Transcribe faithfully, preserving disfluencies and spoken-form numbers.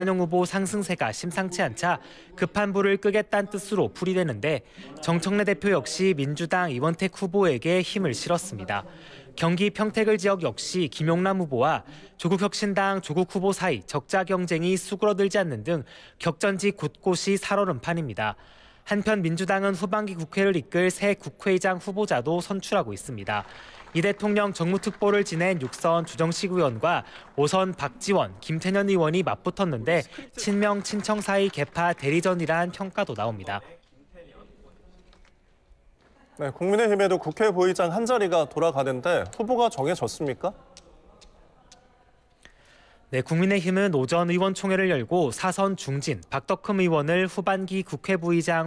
이재명 후보 상승세가 심상치 않자 급한 불을 끄겠다는 뜻으로 풀이되는데 정청래 대표 역시 민주당 이원택 후보에게 힘을 실었습니다. 경기 평택을 지역 역시 김용남 후보와 조국혁신당 조국 후보 사이 적자 경쟁이 수그러들지 않는 등 격전지 곳곳이 살얼음 판입니다. 한편 민주당은 후반기 국회를 이끌 새 국회의장 후보자도 선출하고 있습니다. 이 대통령 정무특보를 지낸 육선 주정식 의원과 오선 박지원, 김태년 의원이 맞붙었는데 친명 친청 사이 개파 대리전이란 평가도 나옵니다. 네, 국민의힘에도 국회 부의장 한 자리가 돌아가는데 후보가 정해졌습니까? 네, 국민의힘은 오전 의원총회를 열고 사선 중진 박덕흠 의원을 후반기 국회 부의장